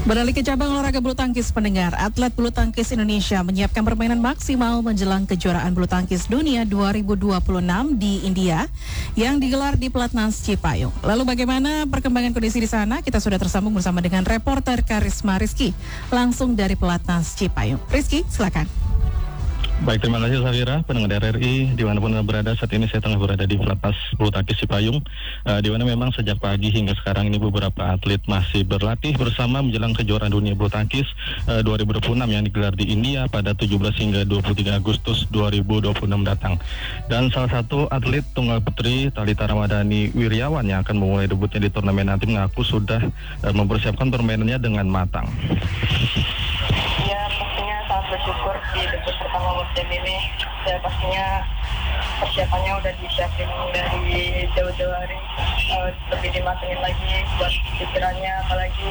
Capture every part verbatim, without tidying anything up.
Beralih ke cabang olahraga bulu tangkis, pendengar, atlet bulu tangkis Indonesia menyiapkan permainan maksimal menjelang kejuaraan bulu tangkis dunia dua ribu dua puluh enam di India yang digelar di Pelatnas Cipayung. Lalu bagaimana perkembangan kondisi di sana? Kita sudah tersambung bersama dengan reporter Karisma Rizky langsung dari Pelatnas Cipayung. Rizky, silakan. Baik, terima kasih Safira, pendengar R R I dimanapun Anda berada. Saat ini saya tengah berada di Pelatnas Bulu Tangkis Cipayung, uh, di mana memang sejak pagi hingga sekarang ini beberapa atlet masih berlatih bersama menjelang kejuaraan dunia bulu tangkis uh, dua ribu dua puluh enam yang digelar di India pada tujuh belas hingga dua puluh tiga Agustus dua ribu dua puluh enam datang. Dan salah satu atlet tunggal putri Thalita Ramadhani Wirjawan yang akan memulai debutnya di turnamen nanti mengaku sudah uh, mempersiapkan permainannya dengan matang. Ya, pastinya sangat bersyukur di debut pertama World Jam ini. Ya, pastinya persiapannya udah disiapin dari jauh-jauh hari, uh, lebih dimatengin lagi buat pikirannya, apalagi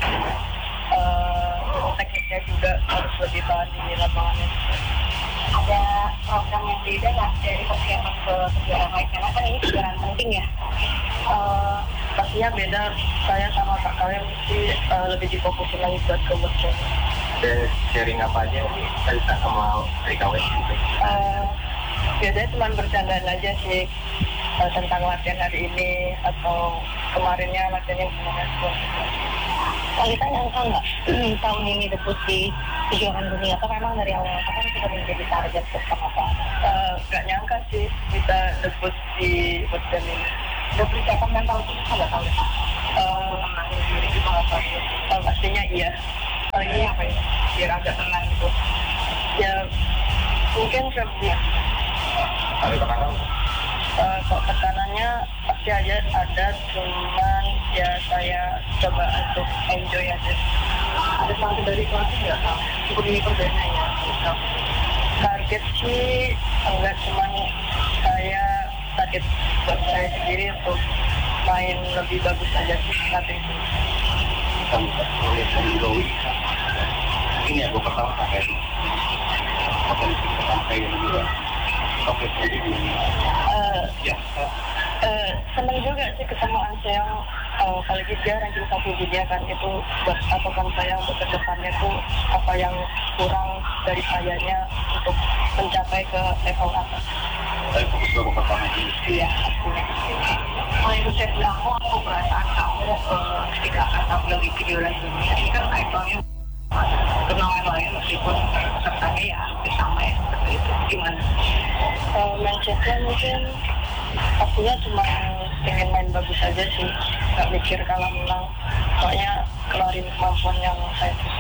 uh, tekniknya juga harus lebih tahan di lapangannya. Ada program yang beda nggak dari persiapan ke kejuaraan lain? Karena kan ini kejuaraan penting ya. Uh, pastinya beda, saya sama kak kalian mesti uh, lebih difokusin lagi buat ke World Jam. Ada sharing apa aja nih Thalita sama Rika W gitu? Uh, biasanya cuma bercandaan aja sih uh, tentang latihan hari ini atau kemarinnya latihannya gimana sih. Thalita nyangka nggak tahun ini debut di kejuaraan dunia atau memang dari awal kan sudah menjadi target bersama Pak? Uh, gak nyangka sih bisa debut di World Jam ini. Udah persiapan mental itu nggak tahu Pak? Uh, diri itu nggak tahu. uh, pastinya iya. Paling apa ya? Biar agak tenang gitu. Ya mungkin sebelum Ada tekanan? uh, kok tekanannya pasti aja ada, cuman ya saya coba untuk enjoy aja. Ada sanksi dari pelatih nggak Pak? Cukup ini perdana ya. Target sih enggak, cuman saya target buat saya sendiri untuk main lebih bagus aja sih nanti. Kita lihat dari Zoe. Ini ya, gue pertama pakai potensi pertama kayak gini juga. Oke, jadi gini. Ya. Uh, senang juga sih ketemu Anseong, uh, apalagi dia ranking satu dunia kan, itu buat patokan saya untuk kedepannya tuh apa yang kurang dari sayanya untuk mencapai ke level atas. Saya fokus ke babak pertama ini. Iya, pastinya. Mulai usia kamu atau perasaan kamu uh, ketika akan tampil di kejuaraan dunia ini kan levelnya turnamen lain meskipun pesertanya ya hampir sama ya seperti itu. Gimana? Uh, mindsetnya mungkin pastinya cuma pengen main bagus aja sih, nggak mikir kalah menang, soalnya kelarin kemampuan yang saya punya.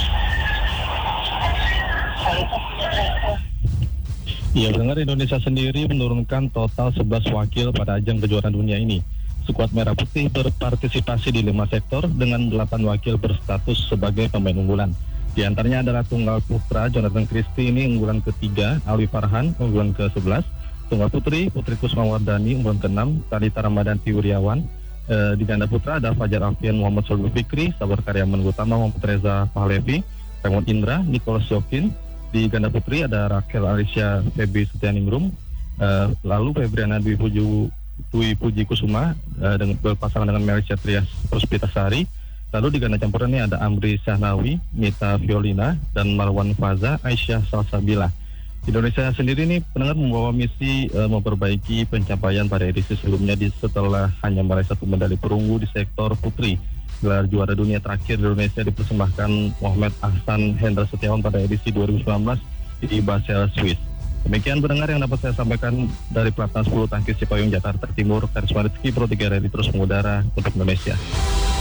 Ya, pendengar, Indonesia sendiri menurunkan total sebelas wakil pada ajang kejuaraan dunia ini. Skuad Merah Putih berpartisipasi di lima sektor dengan delapan wakil berstatus sebagai pemain unggulan. Di antaranya adalah tunggal putra Jonathan Christie, ini unggulan ketiga, Alwi Farhan unggulan ke sebelas, tunggal putri Putri Kusmawardani unggulan ke enam, Thalita Ramadhani Wirjawan. E, di ganda putra ada Fajar Alfian, Muhammad Solbul Fikri, Sabar Karyaman Utama, Muhammad Reza Pahlevi, Raymond Indra, Nicholas Yokin. Di ganda putri ada Rakel Alicia Febi Setianingrum, e, lalu Febriana Dwi Puju Dwi Puji Kusuma uh, dengan berpasangan dengan Melisha Trias Puspitasari. Lalu di ganda campuran ini ada Amri Syahnawi, Mita Violina, dan Marwan Faza, Aisyah Salsabila. Indonesia sendiri ini pendengar membawa misi uh, memperbaiki pencapaian pada edisi sebelumnya di setelah hanya meraih satu medali perunggu di sektor putri. Gelar juara dunia terakhir di Indonesia dipersembahkan Muhammad Ahsan Hendra Setiawan pada edisi dua ribu sembilan belas di Basel, Swiss. Demikian pendengar yang dapat saya sampaikan dari Pelatnas Bulu Tangkis Cipayung, Jakarta Timur. Karisma Rizky, Pro tiga R R I terus mengudara untuk Indonesia.